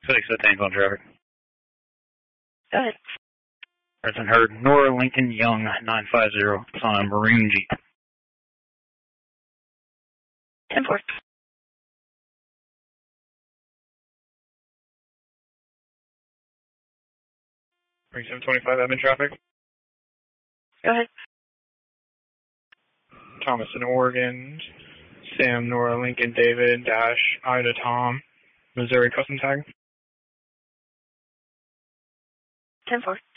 6 at Tango on traffic. Go ahead. Present heard. Nora Lincoln Young 950. It's on a maroon Jeep. 10-4. Bring 725 admin traffic. Go ahead. Thomas in Oregon. Sam, Nora, Lincoln, David, Dash, Ida, Tom. Missouri custom tag. 10-4.